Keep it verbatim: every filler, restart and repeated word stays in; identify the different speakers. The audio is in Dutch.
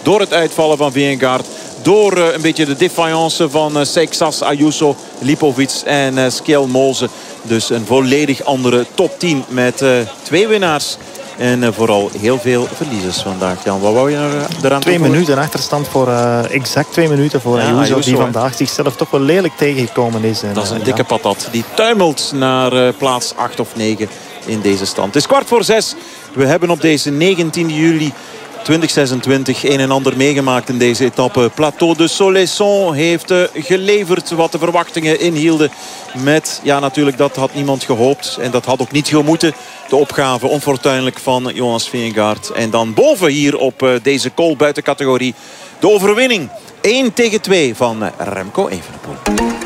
Speaker 1: door het uitvallen van Vingegaard. Door uh, een beetje de defiance van uh, Seixas, Ayuso, Lipovic en uh, Skjelmose. Dus een volledig andere top tien met uh, twee winnaars. En uh, vooral heel veel verliezers vandaag. Jan, wat wou je er, eraan
Speaker 2: Twee
Speaker 1: toevoegen?
Speaker 2: minuten achterstand voor uh, exact twee minuten voor
Speaker 1: Ja,
Speaker 2: Ayuso,
Speaker 1: Ayuso,
Speaker 2: die
Speaker 1: hè.
Speaker 2: vandaag zichzelf toch wel lelijk tegengekomen is. En,
Speaker 1: Dat is een
Speaker 2: uh,
Speaker 1: dikke
Speaker 2: ja.
Speaker 1: patat. Die tuimelt naar uh, plaats acht of negen in deze stand. Het is kwart voor zes. We hebben op deze negentiende juli twintig zesentwintig een en ander meegemaakt in deze etappe. Plateau de Soleilson heeft uh, geleverd wat de verwachtingen inhielden. Met, ja natuurlijk, dat had niemand gehoopt. En dat had ook niet gemoeten. De opgave onfortuinlijk van Jonas Vingegaard. En dan boven hier op uh, deze col buiten categorie. De overwinning één tegen twee van uh, Remco Evenepoel.